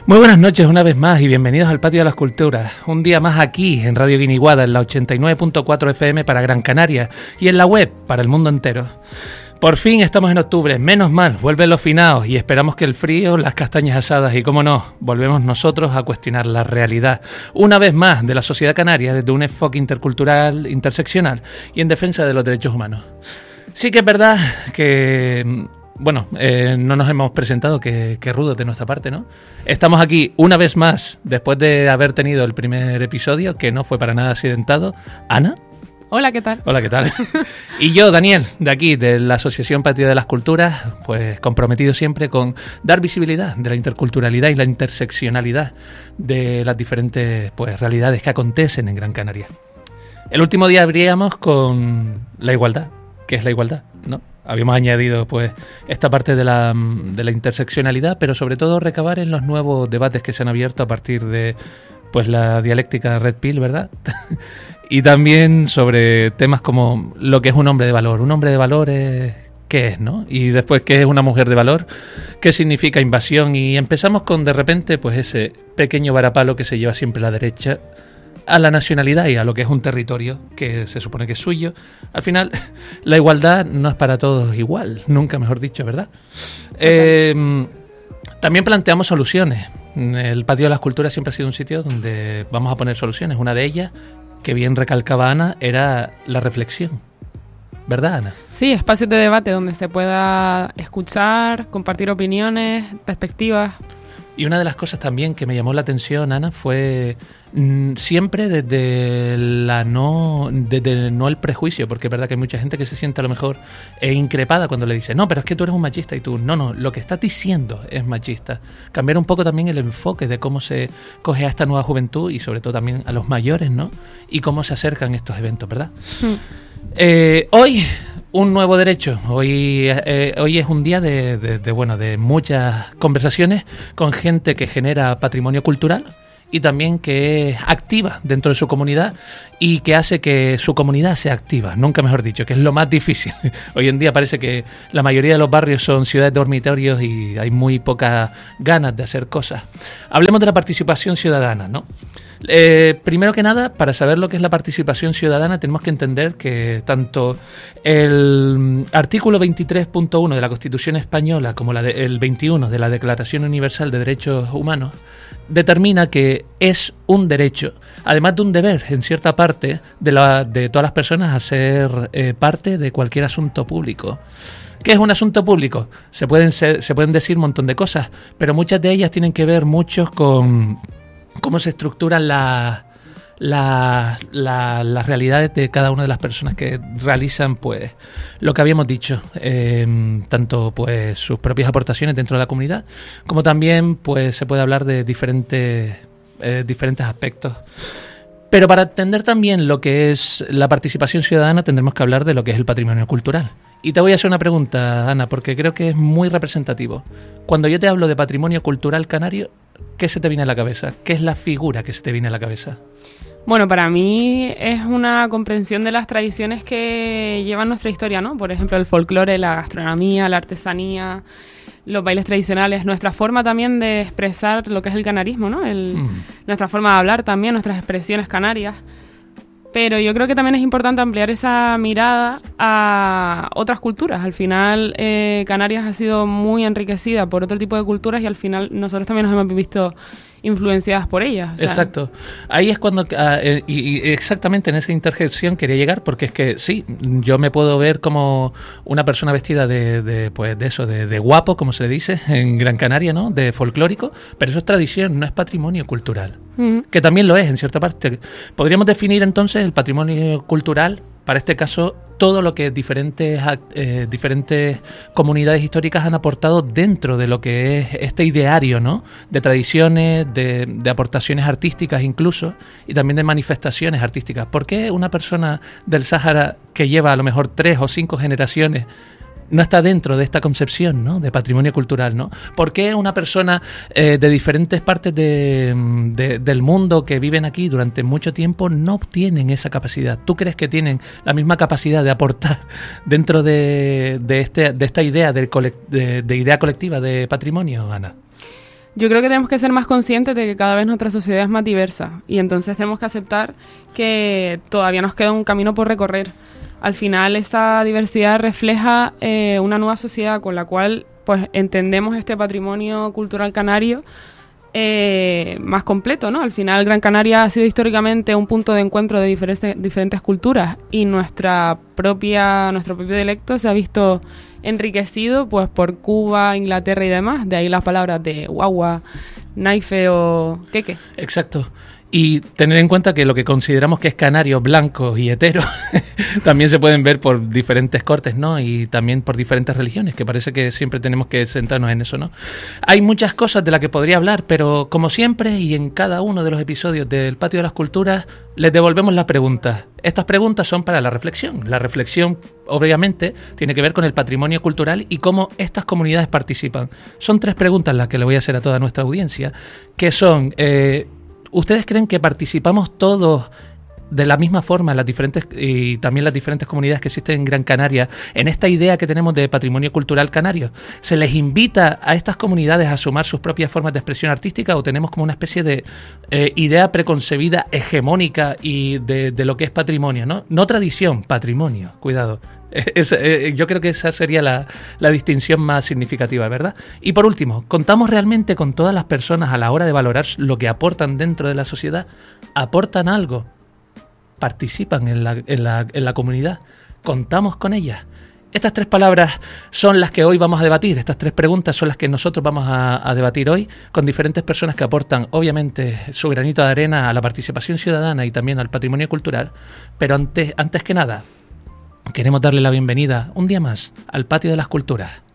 Muy buenas noches una vez más y bienvenidos al Patio de las Culturas. Un día más aquí en Radio Guiniguada en la 89.4 FM para Gran Canaria y en la web para el mundo entero. Por fin estamos en octubre, menos mal, vuelven los finaos y esperamos que el frío, las castañas asadas y, cómo no, volvemos nosotros a cuestionar la realidad, una vez más, de la sociedad canaria desde un enfoque intercultural, interseccional y en defensa de los derechos humanos. Sí que es verdad que... Bueno, no nos hemos presentado, que rudo de nuestra parte, ¿no? Estamos aquí una vez más, después de haber tenido el primer episodio, que no fue para nada accidentado. Ana. Hola, ¿qué tal? Hola, ¿qué tal? Y yo, Daniel, de aquí, de la Asociación Patio de las Culturas, pues comprometido siempre con dar visibilidad de la interculturalidad y la interseccionalidad de las diferentes pues realidades que acontecen en Gran Canaria. El último día abríamos con la igualdad. ¿Qué es la igualdad? ¿No? Habíamos añadido pues esta parte de la interseccionalidad, pero sobre todo recabar en los nuevos debates que se han abierto a partir de pues la dialéctica Red Pill, ¿verdad? Y también sobre temas como lo que es un hombre de valor. Un hombre de valor es ¿qué es, no? Y después, ¿qué es una mujer de valor? ¿Qué significa invasión? Y empezamos con, de repente, pues ese pequeño varapalo que se lleva siempre la derecha a la nacionalidad y a lo que es un territorio que se supone que es suyo. Al final, la igualdad no es para todos igual, nunca mejor dicho, ¿verdad? También planteamos soluciones. El Patio de las Culturas siempre ha sido un sitio donde vamos a poner soluciones. Una de ellas, que bien recalcaba Ana, era la reflexión. ¿Verdad, Ana? Sí, espacios de debate donde se pueda escuchar, compartir opiniones, perspectivas. Y una de las cosas también que me llamó la atención, Ana, fue siempre desde no el prejuicio, porque es verdad que hay mucha gente que se siente a lo mejor increpada cuando le dice, no, pero es que tú eres un machista, y tú, no, lo que estás diciendo es machista. Cambiar un poco también el enfoque de cómo se coge a esta nueva juventud y sobre todo también a los mayores, ¿no? Y cómo se acercan estos eventos, ¿verdad? Hoy un nuevo derecho. Hoy es un día de muchas conversaciones con gente que genera patrimonio cultural y también que es activa dentro de su comunidad y que hace que su comunidad sea activa, nunca mejor dicho, que es lo más difícil. Hoy en día parece que la mayoría de los barrios son ciudades dormitorios y hay muy pocas ganas de hacer cosas. Hablemos de la participación ciudadana, ¿no? Primero que nada, para saber lo que es la participación ciudadana tenemos que entender que tanto el artículo 23.1 de la Constitución Española como el 21 de la Declaración Universal de Derechos Humanos determina que es un derecho, además de un deber en cierta parte de todas las personas a ser parte de cualquier asunto público. ¿Qué es un asunto público? Se pueden decir un montón de cosas, pero muchas de ellas tienen que ver mucho con cómo se estructuran las realidades de cada una de las personas que realizan pues lo que habíamos dicho, tanto pues sus propias aportaciones dentro de la comunidad, como también pues se puede hablar de diferentes aspectos. Pero para entender también lo que es la participación ciudadana tendremos que hablar de lo que es el patrimonio cultural. Y te voy a hacer una pregunta, Ana, porque creo que es muy representativo. Cuando yo te hablo de patrimonio cultural canario, ¿qué se te viene a la cabeza? ¿Qué es la figura que se te viene a la cabeza? Bueno, para mí es una comprensión de las tradiciones que llevan nuestra historia, ¿no? Por ejemplo, el folclore, la gastronomía, la artesanía, los bailes tradicionales, nuestra forma también de expresar lo que es el canarismo, ¿no? Nuestra forma de hablar también, nuestras expresiones canarias. Pero yo creo que también es importante ampliar esa mirada a otras culturas. Al final, Canarias ha sido muy enriquecida por otro tipo de culturas y al final nosotros también nos hemos visto influenciadas por ellas. O sea, exacto. Ahí es cuando, y exactamente en esa interjección quería llegar, porque es que sí, yo me puedo ver como una persona vestida de guapo, como se le dice en Gran Canaria, ¿no? De folclórico, pero eso es tradición, no es patrimonio cultural. Que también lo es, en cierta parte. Podríamos definir entonces el patrimonio cultural, para este caso, todo lo que diferentes comunidades históricas han aportado dentro de lo que es este ideario, ¿no? De tradiciones, de aportaciones artísticas incluso, y también de manifestaciones artísticas. ¿Por qué una persona del Sáhara que lleva a lo mejor 3 o 5 generaciones no está dentro de esta concepción, ¿no? De patrimonio cultural, ¿no? ¿Por qué una persona de diferentes partes del mundo que viven aquí durante mucho tiempo no tienen esa capacidad? ¿Tú crees que tienen la misma capacidad de aportar dentro de esta idea de idea colectiva de patrimonio, Ana? Yo creo que tenemos que ser más conscientes de que cada vez nuestra sociedad es más diversa y entonces tenemos que aceptar que todavía nos queda un camino por recorrer. Al final esta diversidad refleja una nueva sociedad con la cual pues entendemos este patrimonio cultural canario más completo, ¿no? Al final Gran Canaria ha sido históricamente un punto de encuentro de diferentes culturas y nuestro propio dialecto se ha visto enriquecido pues por Cuba, Inglaterra y demás, de ahí las palabras de guagua, naife o queque. Exacto. Y tener en cuenta que lo que consideramos que es canario, blanco y hetero también se pueden ver por diferentes cortes, ¿no? Y también por diferentes religiones, que parece que siempre tenemos que centrarnos en eso, ¿no? Hay muchas cosas de las que podría hablar, pero como siempre y en cada uno de los episodios del Patio de las Culturas, les devolvemos las preguntas. Estas preguntas son para la reflexión. La reflexión, obviamente, tiene que ver con el patrimonio cultural y cómo estas comunidades participan. Son 3 preguntas las que le voy a hacer a toda nuestra audiencia, que son... ¿ustedes creen que participamos todos de la misma forma las diferentes y también las diferentes comunidades que existen en Gran Canaria en esta idea que tenemos de patrimonio cultural canario? ¿Se les invita a estas comunidades a sumar sus propias formas de expresión artística o tenemos como una especie de idea preconcebida, hegemónica y de lo que es patrimonio, ¿no? No tradición, patrimonio, cuidado. Yo creo que esa sería la distinción más significativa, ¿verdad? Y por último, ¿contamos realmente con todas las personas a la hora de valorar lo que aportan dentro de la sociedad? ¿Aportan algo? ¿Participan en la comunidad? ¿Contamos con ellas? Estas 3 palabras son las que hoy vamos a debatir. Estas 3 preguntas son las que nosotros vamos a debatir hoy con diferentes personas que aportan, obviamente, su granito de arena a la participación ciudadana y también al patrimonio cultural. Pero antes que nada, queremos darle la bienvenida un día más al Patio de las Culturas.